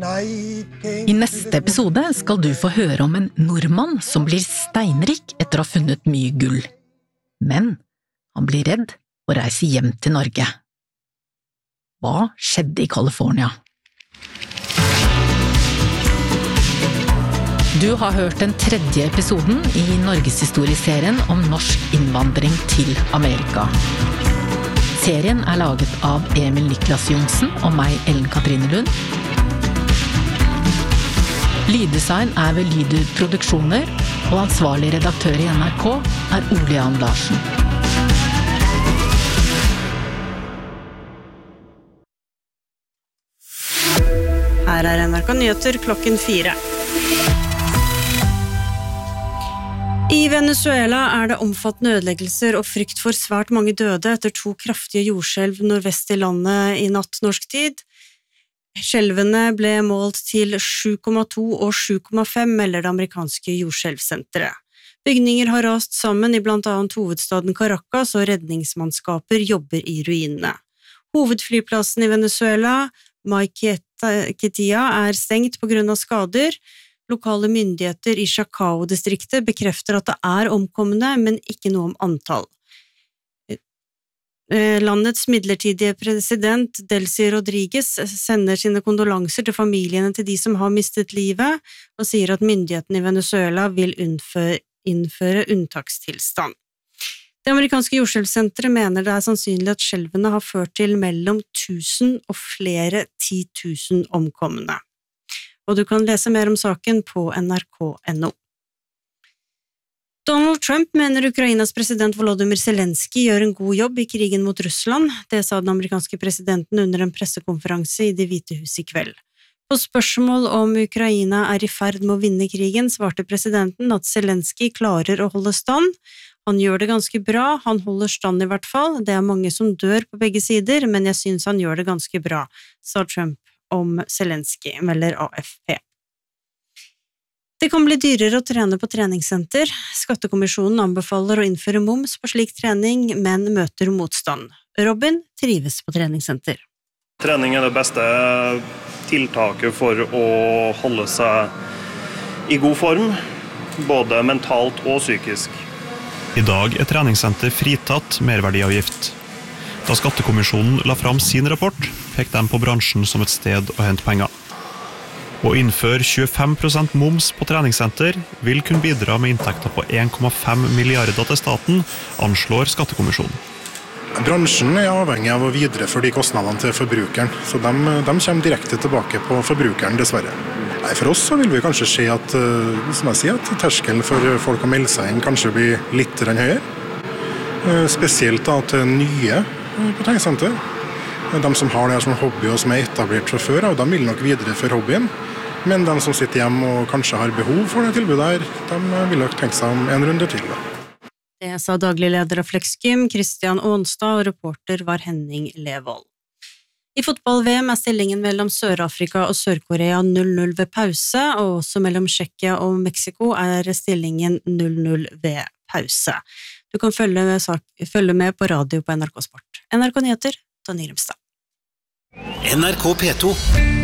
I neste episode skal du få høre om en nordmann som blir steinrik etter å ha funnet mye gull. Men han blir redd og reiser hjem til Norge. Hva skjedde i California? Du har hørt den 3. episoden i Norgeshistorieserien om norsk innvandring til Amerika. Serien er laget av Emil Niklas Johnsen og meg, Ellen Katrine Lund. Lyddesign er ved Lyder Produksjoner, og ansvarlig redaktør i NRK er Ole Jan Larsen. Her er NRK Nyheter klokken 4. I Venezuela er det omfattende ødeleggelser og frykt for svært mange døde etter 2 kraftige jordskjelv nordvest i landet i natt norsk tid. Skjelvene ble målt til 7,2 og 7,5, melder det amerikanske jordskjelvsenteret. Bygninger har rast sammen i blant annet hovedstaden Caracas, og redningsmannskaper jobber i ruinene. Hovedflyplassen i Venezuela, Maiquetía, er stengt på grunn av skader. Lokale myndigheter i Chacao-distriktet bekrefter at det er omkomne, men ikke noe om antall. Landets midlertidige president, Delcy Rodriguez, sender sine kondolanser til familiene til de som har mistet livet, og sier at myndighetene i Venezuela vil innføre unntakstilstand. Det amerikanske jordskjelvsenteret mener det er sannsynlig at skjelvene har ført til mellom 1000 og flere 10 000 omkomne. Og du kan lese mer om saken på nrk.no. Donald Trump mener Ukrainas president Volodymyr Zelensky gjør en god jobb i krigen mot Russland. Det sa den amerikanske presidenten under en pressekonferanse i Det hvite hus i kveld. På spørsmål om Ukraina er i ferd med å vinne krigen, svarte presidenten at Zelensky klarer å holde stand. Han gjør det ganske bra, han holder stand i hvert fall. Det er mange som dør på begge sider, men jeg synes han gjør det ganske bra, sa Trump om Zelensky, melder AFP. Det kan bli dyrere å trene på treningssenter. Skattekommisjonen anbefaler å innføre moms på slik trening, men møter motstand. Robin trives på treningssenter. Trening er det beste tiltaket for å holde seg i god form, både mentalt og psykisk. I dag er treningssenter fritatt merverdiavgift. Da Skattekommisjonen la fram sin rapport, pekte de på bransjen som et sted å hente penger. Å innføre 25% moms på treningssenter vil kunne bidra med inntekter på 1,5 milliarder til staten, anslår Skattekommisjonen. Bransjen er avhengig av å videreføre de kostnadene til forbrukeren, så de kommer direkte tilbake på forbrukeren, dessverre. Nei, for oss så vil vi kanskje se at, som jeg sier, at terskelen for folk å melde seg inn kanskje blir litt høyere. Spesielt da til nye på treningssenter. De som har det som hobby og som er etablert fra før, og de vil nok videreføre hobbyen. Men de som sitter hjemme og kanskje har behov for det tilbudet her, de vil nok tenke seg om en runde til. Det sa daglig leder av Flexgym, Christian Aanstad, og reporter var Henning Levold. I fotball-VM er stillingen mellom Sør-Afrika og Sør-Korea 0-0 ved pause, og også mellom Tsjekkia og Mexico er stillingen 0-0 ved pause. Du kan følge med på radio på NRK Sport. NRK Nyheter, Tony Grimstad. NRK P2